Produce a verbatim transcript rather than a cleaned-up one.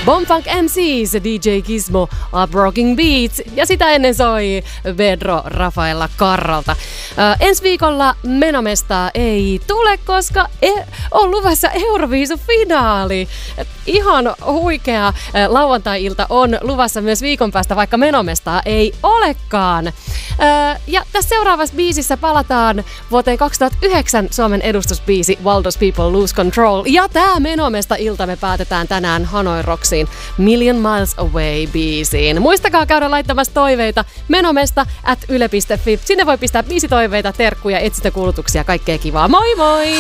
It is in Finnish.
Bomfunk M Cs, D J Gizmo, Uprocking Beats ja sitä ennen soi Pedro Rafaela Carralta. Äh, ensi viikolla menomestaa ei tule, koska e- on luvassa Euroviisu-finaali. Ihan huikea äh, lauantai-ilta on luvassa myös viikon päästä, vaikka menomestaa ei olekaan. Äh, ja tässä seuraavassa biisissä palataan vuoteen kaksituhattayhdeksän Suomen edustusbiisi Why Does People Lose Control. Ja tää menomesta-ilta me päätetään tänään Hanoi Rocksiin Million Miles Away -biisiin. Muistakaa käydä laittamassa toiveita menomesta at yle piste fi. Sinne voi pistää biisitoiveita, terkkuja, etsintäkuulutuksia, kaikkea kivaa. Moi moi!